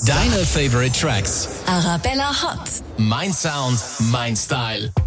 Deine Favorite Tracks. Arabella Hot. Mein Sound, mein Style.